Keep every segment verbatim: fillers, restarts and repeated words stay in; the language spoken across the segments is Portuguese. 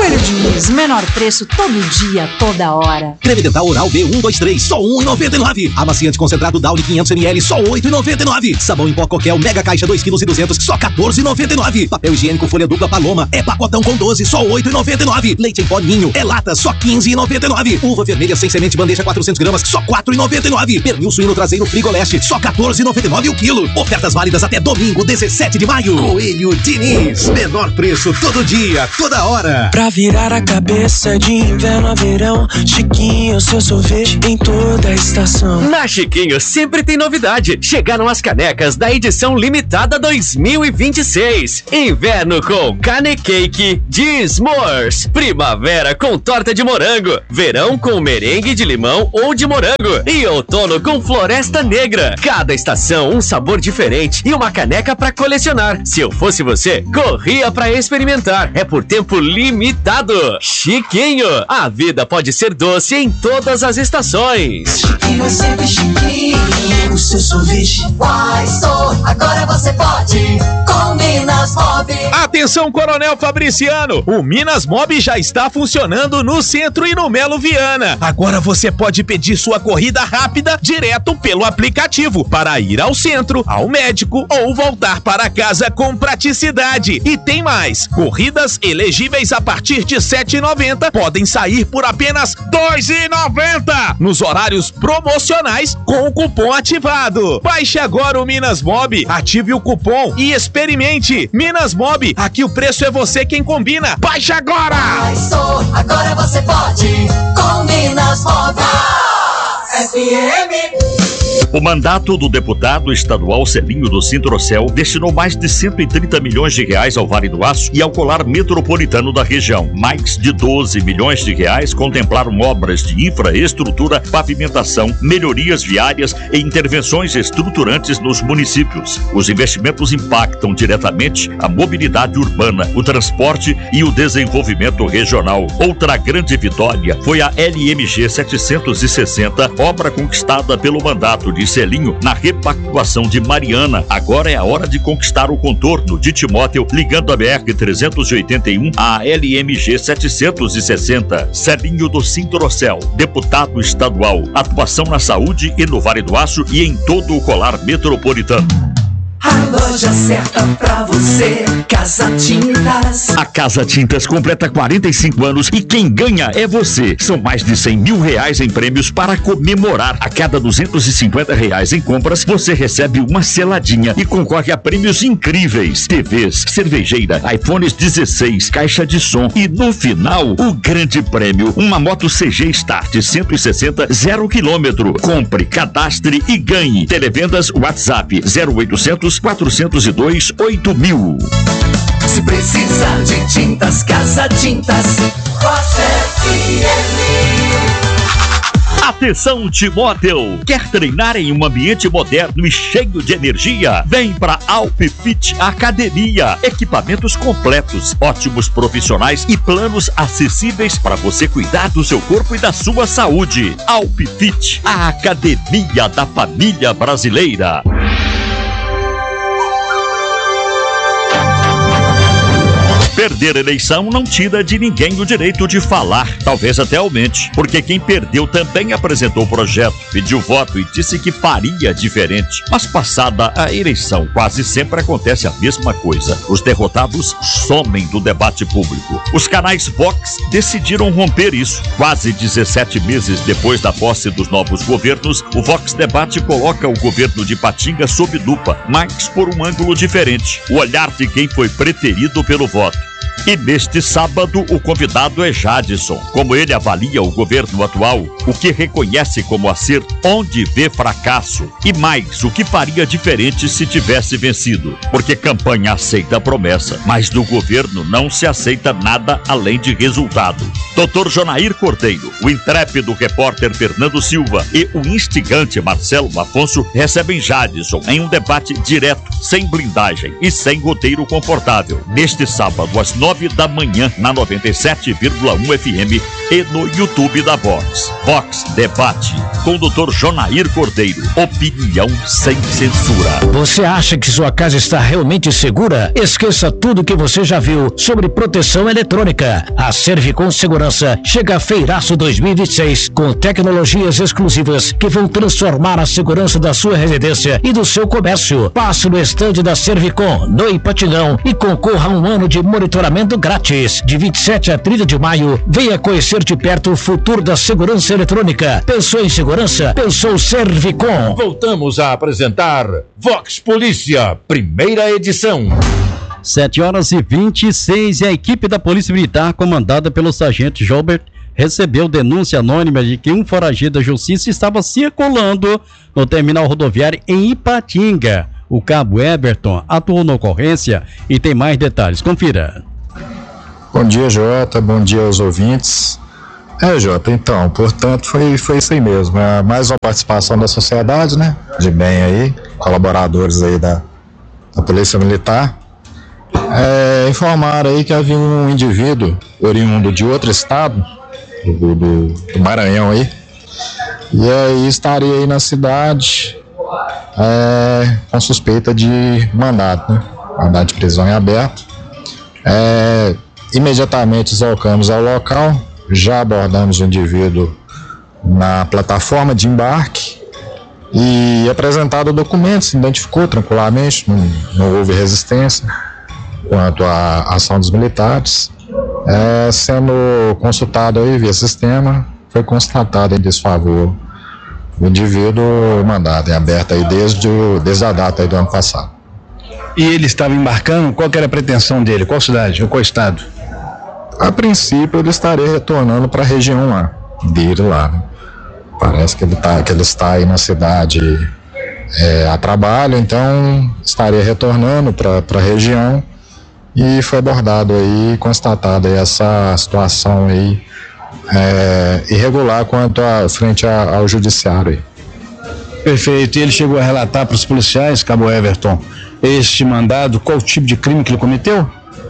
Coelho Diniz, menor preço todo dia, toda hora. Creme dental oral B um dois três, só um real e noventa e nove centavos. Amaciante concentrado Downy quinhentos mililitros, só oito reais e noventa e nove centavos. Sabão em pó Coquel, mega caixa dois quilos e duzentos, só quatorze reais e noventa e nove centavos. Papel higiênico folha dupla Paloma, é pacotão com doze, só oito reais e noventa e nove centavos. Leite em pó Ninho, é lata, só quinze reais e noventa e nove centavos. Uva vermelha sem semente bandeja quatrocentos gramas, só quatro reais e noventa e nove centavos. Pernil suíno traseiro Frigoleste, só quatorze reais e noventa e nove centavos o quilo. Ofertas válidas até domingo, dezessete de maio. Coelho Diniz, menor preço todo dia, toda hora. Pra virar a cabeça de inverno a verão, Chiquinho, seu sorvete em toda a estação. Na Chiquinho sempre tem novidade. Chegaram as canecas da edição limitada dois mil e vinte e seis. Inverno com Cane Cake de S'mores. Primavera com torta de morango. Verão com merengue de limão ou de morango. E outono com Floresta Negra. Cada estação um sabor diferente e uma caneca pra colecionar. Se eu fosse você, corria pra experimentar. É por tempo limitado. Chiquinho, a vida pode ser doce em todas as estações. Chiquinho é sempre chiquinho, o seu sorvete. Uai, sou, agora você pode com Minas Mob. Atenção, Coronel Fabriciano, o Minas Mob já está funcionando no centro e no Melo Viana. Agora você pode pedir sua corrida rápida direto pelo aplicativo para ir ao centro, ao médico ou voltar para casa com praticidade. E tem mais, corridas elegíveis a partir de sete reais e noventa centavos podem sair por apenas dois reais e noventa centavos nos horários promocionais com o cupom ativado. Baixe agora o Minas Mob, ative o cupom e experimente. Minas Mob, aqui o preço é você quem combina. Baixe agora! Ai, sou, agora você pode com Minas Mob. F M. O mandato do deputado estadual Celinho do Sintrocel destinou mais de cento e trinta milhões de reais ao Vale do Aço e ao colar metropolitano da região. Mais de doze milhões de reais contemplaram obras de infraestrutura, pavimentação, melhorias viárias e intervenções estruturantes nos municípios. Os investimentos impactam diretamente a mobilidade urbana, o transporte e o desenvolvimento regional. Outra grande vitória foi a L M G setecentos e sessenta, obra conquistada pelo mandato de Celinho na repactuação de Mariana. Agora é a hora de conquistar o contorno de Timóteo, ligando a B R trezentos e oitenta e um à L M G setecentos e sessenta. Celinho do Sintrocel, deputado estadual, atuação na saúde e no Vale do Aço e em todo o colar metropolitano. A loja certa pra você, Casa Tintas. A Casa Tintas completa quarenta e cinco anos e quem ganha é você. São mais de cem mil reais em prêmios para comemorar. A cada duzentos e cinquenta reais em compras, você recebe uma seladinha e concorre a prêmios incríveis. T Vs, cervejeira, iPhones dezesseis, caixa de som e no final, o grande prêmio, uma moto C G Start cento e sessenta, zero quilômetro. Compre, cadastre e ganhe. Televendas WhatsApp zero oitocentos, quatrocentos e dois, oito mil. Se precisar de tintas, Casa Tintas, Rocha F M. Atenção, Timóteo! Quer treinar em um ambiente moderno e cheio de energia? Vem para Alpfit Academia. Equipamentos completos, ótimos profissionais e planos acessíveis para você cuidar do seu corpo e da sua saúde. Alpfit, a academia da família brasileira. Perder a eleição não tira de ninguém o direito de falar, talvez até aumente, porque quem perdeu também apresentou o projeto, pediu voto e disse que faria diferente. Mas passada a eleição, quase sempre acontece a mesma coisa. Os derrotados somem do debate público. Os canais Vox decidiram romper isso. Quase dezessete meses depois da posse dos novos governos, o Vox Debate coloca o governo de Patinga sob lupa, mas por um ângulo diferente, o olhar de quem foi preterido pelo voto. E neste sábado o convidado é Jadson. Como ele avalia o governo atual, o que reconhece como acerto, onde vê fracasso e mais, o que faria diferente se tivesse vencido. Porque campanha aceita a promessa, mas do governo não se aceita nada além de resultado. doutor Jonair Cordeiro, o intrépido repórter Fernando Silva e o instigante Marcelo Afonso recebem Jadson em um debate direto, sem blindagem e sem roteiro confortável. Neste sábado, às nove da manhã, na noventa e sete vírgula um F M, e no YouTube da Vox. Vox Debate, com o doutor Jonair Cordeiro. Opinião sem censura. Você acha que sua casa está realmente segura? Esqueça tudo que você já viu sobre proteção eletrônica. A Servicom Segurança chega a Feiraço dois mil e vinte e seis com tecnologias exclusivas que vão transformar a segurança da sua residência e do seu comércio. Passe no estande da Servicom, no Ipatingão, e concorra a um ano de monitoramento grátis. De vinte e sete a trinta de maio, venha conhecer de perto o futuro da segurança eletrônica. Pensou em segurança? Pensou Servicom. Voltamos a apresentar Vox Polícia, primeira edição. sete horas e vinte e seis e a equipe da Polícia Militar, comandada pelo sargento Gilbert, recebeu denúncia anônima de que um foragido da justiça estava circulando no terminal rodoviário em Ipatinga. O cabo Everton atuou na ocorrência e tem mais detalhes. Confira. Bom dia, Jota. Bom dia aos ouvintes. É, Jota, então, portanto, foi, foi isso aí mesmo. É mais uma participação da sociedade, né? De bem aí, colaboradores aí da, da Polícia Militar. É, informaram aí que havia um indivíduo oriundo de outro estado, do, do, do Maranhão aí, e aí estaria aí na cidade é, com suspeita de mandado, né? Mandado de prisão em aberto. É, imediatamente deslocamos ao local, já abordamos o indivíduo na plataforma de embarque e apresentado o documento, se identificou tranquilamente, não, não houve resistência quanto à ação dos militares. É, sendo consultado aí via sistema, foi constatado em desfavor o indivíduo mandado em aberto aí desde, o, desde a data aí do ano passado. E ele estava embarcando? Qual que era a pretensão dele? Qual cidade ou qual estado? A princípio ele estaria retornando para a região lá, dele lá, né? Parece que ele, tá, que ele está aí na cidade é, a trabalho, então estaria retornando para a região. E foi abordado aí, constatada aí essa situação aí é, irregular quanto a frente a, ao judiciário aí. Perfeito. E ele chegou a relatar para os policiais, cabo Everton, este mandado, qual tipo de crime que ele cometeu?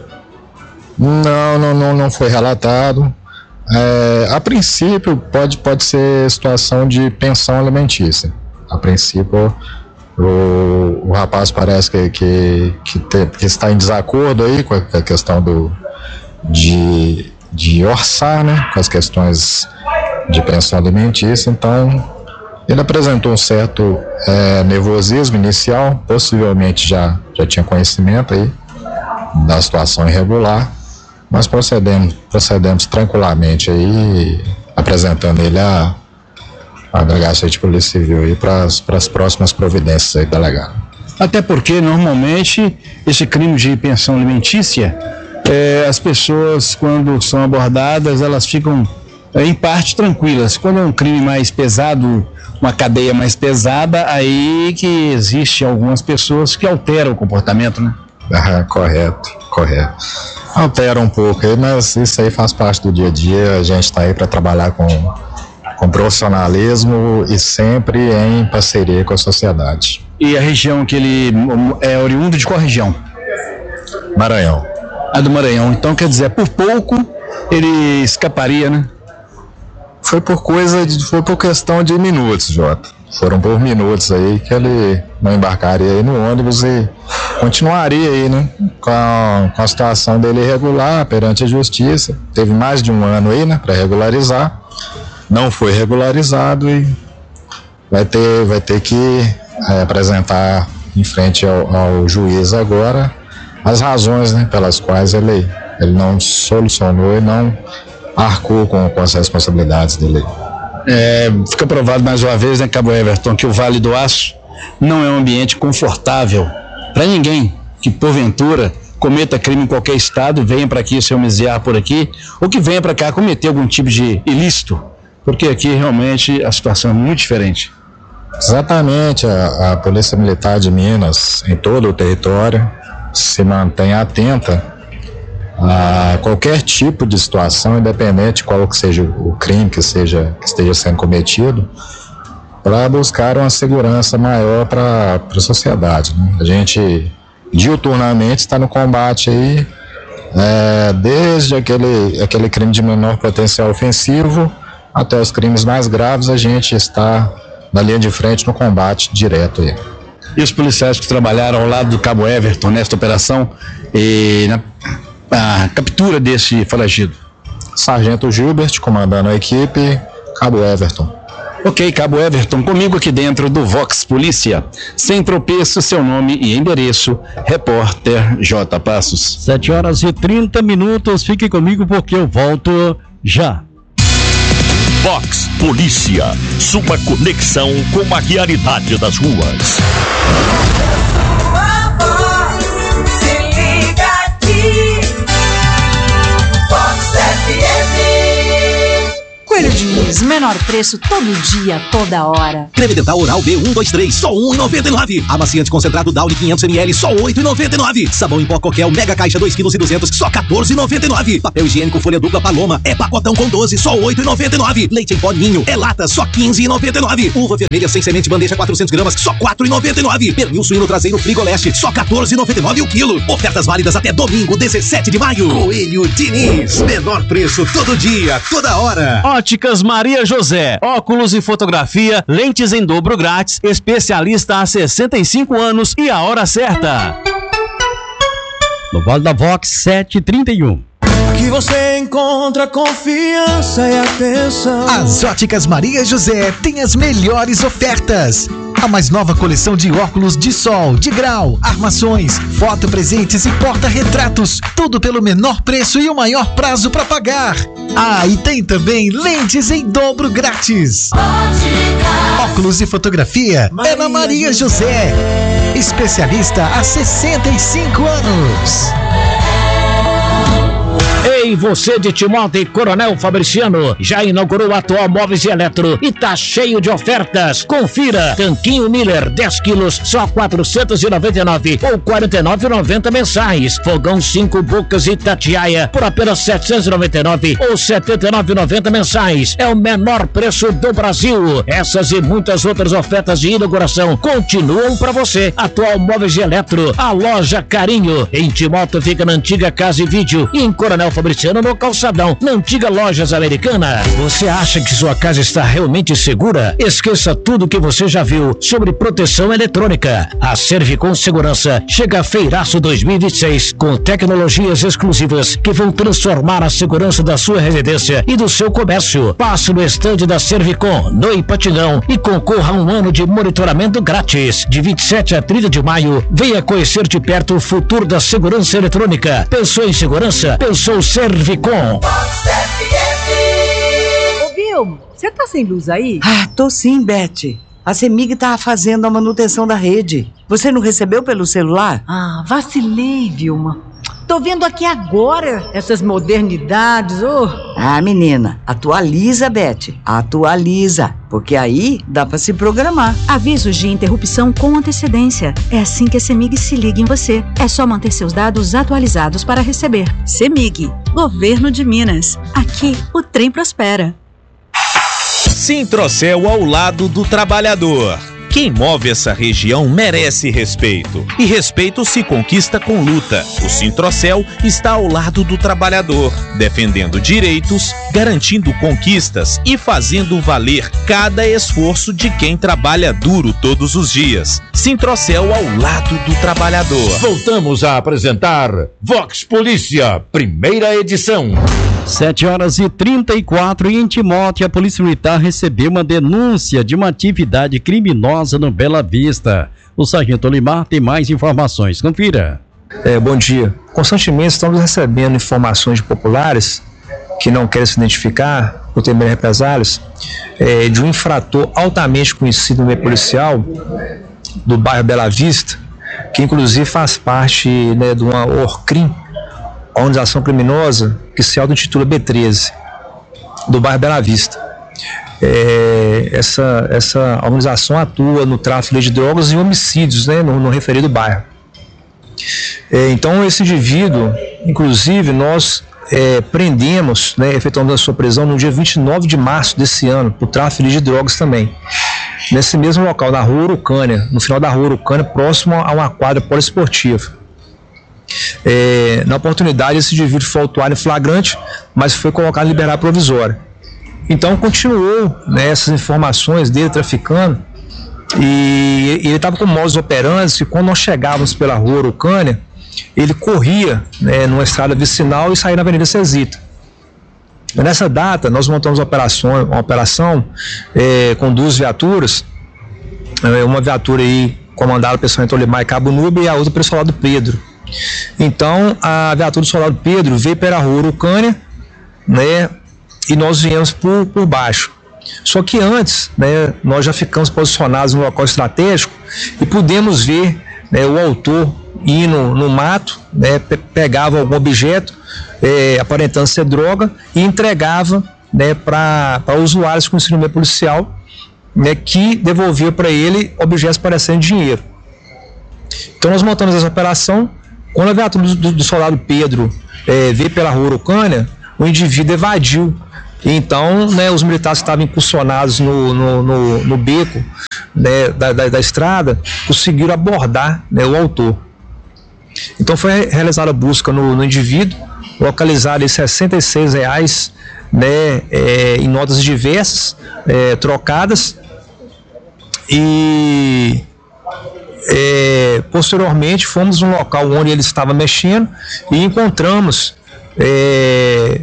Não, não, não, não foi relatado. É, a princípio pode, pode ser situação de pensão alimentícia. A princípio O, o rapaz parece que, que, que, te, que está em desacordo aí com a, com a questão do, de, de orçar, né, com as questões de pensão alimentícia. Então ele apresentou um certo é, nervosismo inicial, possivelmente já, já tinha conhecimento aí da situação irregular, mas procedemos, procedemos tranquilamente aí, apresentando ele a a delegacia de Polícia Civil aí para as próximas providências aí, delegado. Até porque, normalmente, esse crime de pensão alimentícia, é, as pessoas, quando são abordadas, elas ficam, é, em parte, tranquilas. Quando é um crime mais pesado, uma cadeia mais pesada, aí que existe algumas pessoas que alteram o comportamento, né? Ah, correto, correto. Altera um pouco aí, mas isso aí faz parte do dia a dia. A gente está aí para trabalhar com com profissionalismo e sempre em parceria com a sociedade. E a região que ele é oriundo de qual região? Maranhão. A do Maranhão. Então, quer dizer, por pouco ele escaparia, né? Foi por coisa, de, foi por questão de minutos, Jota. Foram por minutos aí que ele não embarcaria aí no ônibus e continuaria aí, né? Com a, com a situação dele irregular perante a justiça. Teve mais de um ano aí, né? Para regularizar. Não foi regularizado e vai ter, vai ter que é, apresentar em frente ao, ao juiz agora as razões, né, pelas quais ele, ele não solucionou e não arcou com, com as responsabilidades dele. É, fica provado mais uma vez, né, cabo Everton, que o Vale do Aço não é um ambiente confortável para ninguém que porventura cometa crime em qualquer estado, venha para aqui se homiziar por aqui, ou que venha para cá cometer algum tipo de ilícito. Porque aqui realmente a situação é muito diferente. Exatamente, a, a Polícia Militar de Minas, em todo o território, se mantém atenta a qualquer tipo de situação, independente de qual que seja o crime que, seja, que esteja sendo cometido, para buscar uma segurança maior para a sociedade, né? A gente diuturnamente está no combate aí É, desde aquele, aquele crime de menor potencial ofensivo até os crimes mais graves, a gente está na linha de frente no combate direto aí. E os policiais que trabalharam ao lado do Cabo Everton nesta operação e na a captura desse foragido? Sargento Gilbert, comandando a equipe, Cabo Everton. Ok, Cabo Everton, comigo aqui dentro do Vox Polícia. Sem tropeço, seu nome e endereço, repórter J. Passos. sete horas e trinta minutos, fique comigo porque eu volto já. Vox Polícia, sua conexão com a realidade das ruas. Coelho Diniz, menor preço todo dia, toda hora. Creme dental oral B um dois três, só um real e noventa e nove centavos. Amaciante concentrado Downy quinhentos mililitros, só oito reais e noventa e nove centavos. Sabão em pó Coquel, mega caixa dois quilos e duzentos, só quatorze reais e noventa e nove centavos. Papel higiênico folha dupla Paloma, é pacotão com doze, só oito reais e noventa e nove centavos. Leite em pó Ninho, é lata, só quinze reais e noventa e nove centavos. Uva vermelha sem semente bandeja quatrocentos gramas, só quatro reais e noventa e nove centavos. Pernil suíno traseiro Frigoleste, só quatorze reais e noventa e nove centavos o quilo. Ofertas válidas até domingo, dezessete de maio. Coelho Diniz, menor preço todo dia, toda hora. Óticas Maria José, óculos e fotografia, lentes em dobro grátis, especialista há sessenta e cinco anos e a hora certa. No Vale da Vox, sete e trinta e um. Aqui você encontra confiança e atenção. As Óticas Maria José tem as melhores ofertas. A mais nova coleção de óculos de sol, de grau, armações, foto-presentes e porta-retratos. Tudo pelo menor preço e o maior prazo para pagar. Ah, e tem também lentes em dobro grátis. Ótica. Óculos e fotografia Maria é na Maria José. José. Especialista há sessenta e cinco anos. Ei, você de Timóteo e Coronel Fabriciano, já inaugurou a atual Móveis e Eletro e tá cheio de ofertas. Confira, tanquinho Miller dez quilos, só quatrocentos e noventa e nove ou quarenta e nove reais e noventa mensais. Fogão cinco bocas Itatiaia por apenas setecentos e noventa e nove ou setenta e nove reais e noventa mensais. É o menor preço do Brasil. Essas e muitas outras ofertas de inauguração continuam para você. Atual Móveis e Eletro, a loja Carinho. Em Timóteo fica na antiga Casa e Vídeo e em Coronel Fabriciano no Calçadão, na antiga Lojas Americana. Você acha que sua casa está realmente segura? Esqueça tudo que você já viu sobre proteção eletrônica. A Servicom Segurança chega a Feiraço dois mil e vinte e seis com tecnologias exclusivas que vão transformar a segurança da sua residência e do seu comércio. Passe no estande da Servicom no Ipatingão e concorra a um ano de monitoramento grátis. De vinte e sete a trinta de maio, venha conhecer de perto o futuro da segurança eletrônica. Pensou em segurança? Pensou Servicom. Ô, Vilmo, você tá sem luz aí? Ah, tô sim, Beth. A CEMIG tá fazendo a manutenção da rede. Você não recebeu pelo celular? Ah, vacilei, Vilma. Tô vendo aqui agora essas modernidades, ô. Oh. Ah, menina, atualiza, Beth. Atualiza, porque aí dá pra se programar. Avisos de interrupção com antecedência. É assim que a CEMIG se liga em você. É só manter seus dados atualizados para receber. CEMIG, Governo de Minas. Aqui, o trem prospera. Sintrocel ao lado do trabalhador. Quem move essa região merece respeito. E respeito se conquista com luta. O Sintrocel está ao lado do trabalhador, defendendo direitos, garantindo conquistas e fazendo valer cada esforço de quem trabalha duro todos os dias. Sintrocel ao lado do trabalhador. Voltamos a apresentar Vox Polícia, primeira edição. sete horas e trinta e quatro e em Timóteo, a Polícia Militar recebeu uma denúncia de uma atividade criminosa no Bela Vista. O Sargento Olimar tem mais informações. Confira. É, bom dia. Constantemente estamos recebendo informações de populares que não querem se identificar por temer represálias, é, de um infrator altamente conhecido no meio policial do bairro Bela Vista, que inclusive faz parte, né, de uma ORCRIM, a organização criminosa que se auto-intitula B treze, do bairro Bela Vista. É, essa, essa organização atua no tráfico de drogas e homicídios, né, no, no referido bairro. É, então esse indivíduo, inclusive, nós é, prendemos, né, efetuamos a sua prisão no dia vinte e nove de março desse ano, por tráfico de drogas também. Nesse mesmo local, na Rua Urucânia, no final da Rua Urucânia, próximo a uma quadra poliesportiva. É, na oportunidade, esse indivíduo foi autuado em flagrante, mas foi colocado em liberdade provisória. Então, continuou, né, essas informações dele traficando, e, e ele estava com modus operandi, que quando nós chegávamos pela rua Urucânia, ele corria, né, numa estrada vicinal e saía na Avenida Cesita. Nessa data, nós montamos uma operação, uma operação é, com duas viaturas, é, uma viatura aí comandada pelo Sargento Olimar e Cabo Núbia e a outra pelo Soldado Pedro. Então, a viatura do Soldado Pedro veio pela rua Urucânia, né, e nós viemos por, por baixo. Só que antes, né, nós já ficamos posicionados no local estratégico e pudemos ver, né, o autor ir no, no mato, né, pe pegava algum objeto, é, aparentando ser droga, e entregava, né, para usuários com ensino policial, né, que devolvia para ele objetos parecendo dinheiro. Então nós montamos essa operação. Quando a viatura do, do soldado Pedro é, veio pela rua Urucânia, o indivíduo evadiu. Então, né, os militares que estavam incursionados no, no, no, no beco, né, da, da, da estrada, conseguiram abordar, né, o autor. Então foi realizada a busca no, no indivíduo, localizaram sessenta e seis reais, né, é, em notas diversas, é, trocadas, e é, posteriormente fomos no local onde ele estava mexendo e encontramos é,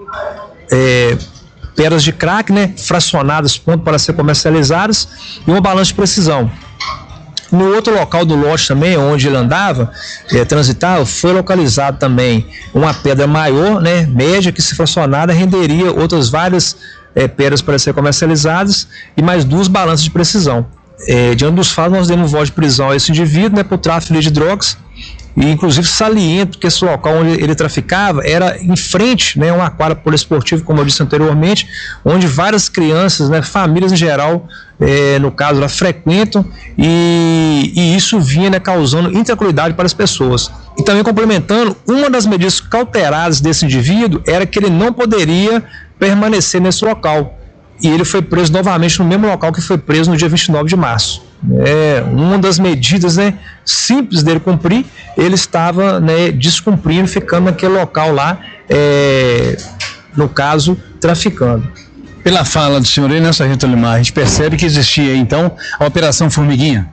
é, pedras de crack, né, fracionadas, pronto para ser comercializadas, e uma balança de precisão. No outro local do lote também, onde ele andava, é, transitava, foi localizado também uma pedra maior, né, média, que se fracionada renderia outras várias é, pedras para ser comercializadas e mais duas balanças de precisão. É, diante dos fatos, nós demos voz de prisão a esse indivíduo, né, por tráfico de drogas, e inclusive saliento que esse local onde ele traficava era em frente, né, a uma quadra poliesportiva, como eu disse anteriormente, onde várias crianças, né, famílias em geral, é, no caso, lá, frequentam, e, e isso vinha, né, causando intranquilidade para as pessoas. E também complementando, uma das medidas cautelares desse indivíduo era que ele não poderia permanecer nesse local. E ele foi preso novamente no mesmo local que foi preso no dia vinte e nove de março. É uma das medidas, né, simples dele cumprir, ele estava, né, descumprindo, ficando naquele local lá, é, no caso, traficando. Pela fala do senhor aí, né, Sargento Olimar, a gente percebe que existia então a Operação Formiguinha.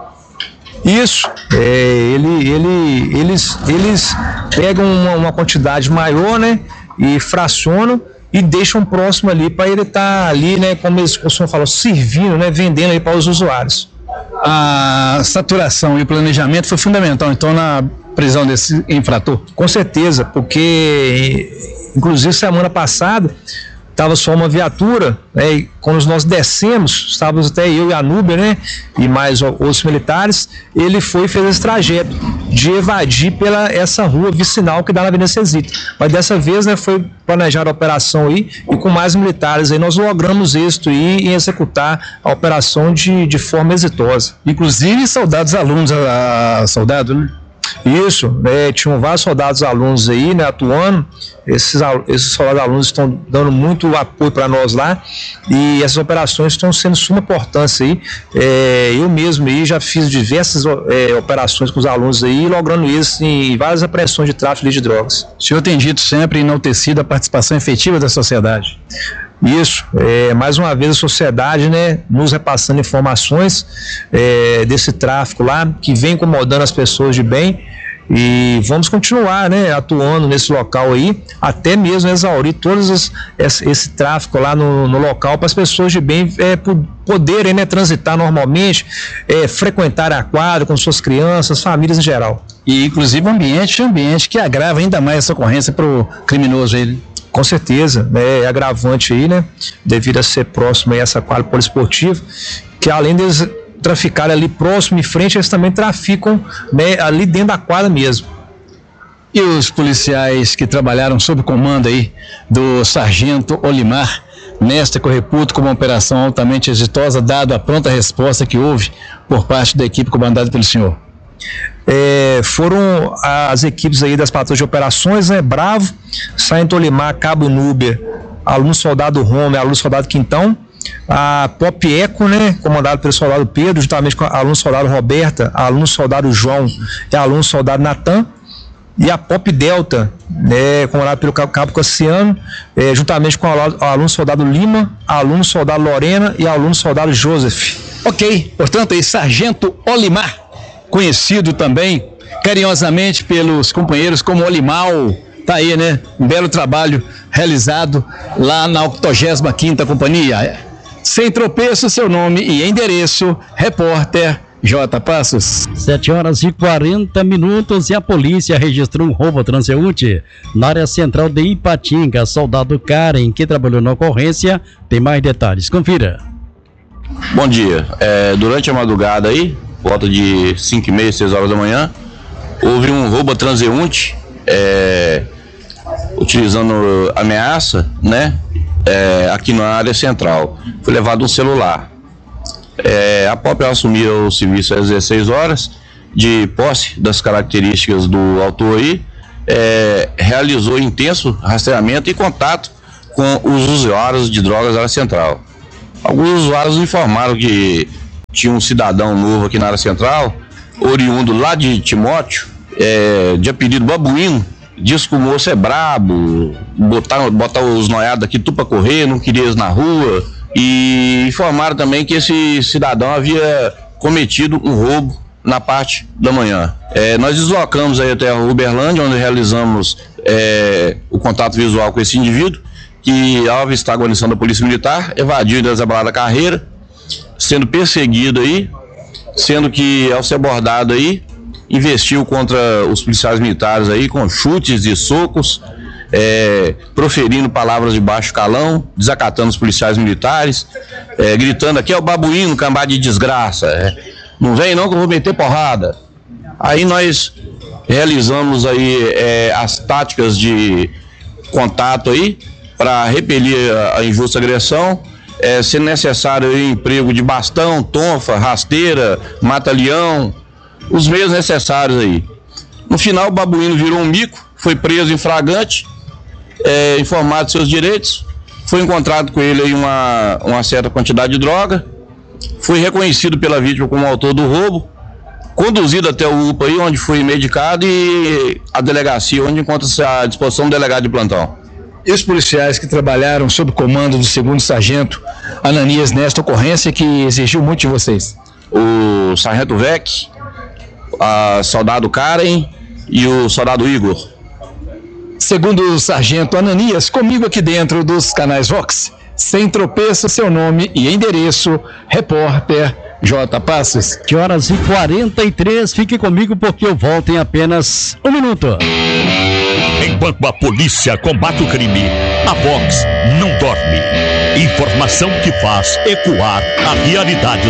Isso, é, ele, ele, eles, eles pegam uma, uma quantidade maior, né, e fracionam e deixam próximo ali para ele estar tá ali, né, como eles, o senhor falou, servindo, né, vendendo aí para os usuários. A saturação e o planejamento foi fundamental, então, na prisão desse infrator? Com certeza, porque inclusive semana passada estava só uma viatura, né, e quando nós descemos, estávamos até eu e a Núbia, né, e mais outros militares, ele foi e fez esse trajeto de evadir pela essa rua vicinal que dá na Avenida Cesita. Mas dessa vez, né, foi planejada a operação aí, e com mais militares aí nós logramos êxito aí em executar a operação de, de forma exitosa. Inclusive soldados alunos, a, a soldado, né? Isso, né, tinham vários soldados alunos aí, né, atuando. Esses, esses soldados alunos estão dando muito apoio para nós lá, e essas operações estão sendo de suma importância aí. É, eu mesmo aí já fiz diversas é, operações com os alunos aí, logrando isso em várias apreensões de tráfico de drogas. O senhor tem dito sempre enaltecido a participação efetiva da sociedade. Isso, é, mais uma vez a sociedade, né, nos repassando informações é, desse tráfico lá, que vem incomodando as pessoas de bem, e vamos continuar, né, atuando nesse local aí, até mesmo exaurir todo esse, esse tráfico lá no, no local, para as pessoas de bem é, poderem, né, transitar normalmente, é, frequentar a quadra com suas crianças, famílias em geral. E inclusive o ambiente, ambiente que agrava ainda mais essa ocorrência para o criminoso aí. Com certeza, né, é agravante aí, né, devido a ser próximo a essa quadra poliesportiva, que além deles traficarem ali próximo em frente, eles também traficam, né, ali dentro da quadra mesmo. E os policiais que trabalharam sob comando aí do Sargento Olimar, nesta que eu reputo como uma operação altamente exitosa, dado a pronta resposta que houve por parte da equipe comandada pelo senhor? É, foram as equipes aí das patrulhas de operações, né, Bravo, Sargento Olimar, Cabo Núbia, aluno soldado Roma e aluno soldado Quintão, a Pop Eco, né, comandado pelo soldado Pedro, juntamente com a aluno soldado Roberta, aluno soldado João e aluno soldado Natan, e a Pop Delta, né, comandada pelo Cabo Cassiano, é, juntamente com o aluno soldado Lima, aluno soldado Lorena e aluno soldado Joseph. Ok, portanto, aí, Sargento Olimar, conhecido também carinhosamente pelos companheiros como Olimal, tá aí, né? Um belo trabalho realizado lá na octogésima quinta Companhia. Sem tropeço, seu nome e endereço, repórter J. Passos. sete horas e quarenta minutos e a polícia registrou um roubo transeunte na área central de Ipatinga. Soldado Karen, que trabalhou na ocorrência, tem mais detalhes. Confira. Bom dia. É, durante a madrugada aí, volta de cinco e meia, seis horas da manhã, houve um roubo transeunte, é, utilizando ameaça, né, é, aqui na área central. Foi levado um celular. É, a P O P assumiu o serviço às dezesseis horas, de posse das características do autor aí, é, realizou intenso rastreamento e contato com os usuários de drogas da área central. Alguns usuários informaram que tinha um cidadão novo aqui na área central, oriundo lá de Timóteo, é, de apelido Babuíno, disse que o moço é brabo, botar, botar os noiados aqui tudo pra correr, não queria eles na rua, e informaram também que esse cidadão havia cometido um roubo na parte da manhã. É, nós deslocamos aí até a Uberlândia, onde realizamos é, o contato visual com esse indivíduo, que ao avistar a guarnição da Polícia Militar, evadiu e desabalado a carreira, sendo perseguido aí, sendo que ao ser abordado aí, investiu contra os policiais militares aí com chutes e socos, é, proferindo palavras de baixo calão, desacatando os policiais militares, é, gritando aqui é o babuíno, cambá de desgraça, é, não vem não que eu vou meter porrada. Aí nós realizamos aí é, as táticas de contato aí, para repelir a, a injusta agressão, é, sendo necessário aí, emprego de bastão, tonfa, rasteira, mata-leão, os meios necessários aí. No final, o babuíno virou um mico, foi preso em flagrante, é, informado de seus direitos, foi encontrado com ele aí uma, uma certa quantidade de droga, foi reconhecido pela vítima como autor do roubo, conduzido até o U P A aí, onde foi medicado, e a delegacia, onde encontra-se à disposição do delegado de plantão. E os policiais que trabalharam sob comando do segundo sargento Ananias nesta ocorrência que exigiu muito de vocês? O sargento Vec, a soldado Karen e o soldado Igor. Segundo o sargento Ananias, comigo aqui dentro dos canais Vox, sem tropeço, seu nome e endereço, repórter J. Passos. Que horas e quarenta e três, fique comigo porque eu volto em apenas um minuto. Enquanto a polícia combate o crime, a Vox não dorme. Informação que faz ecoar a realidade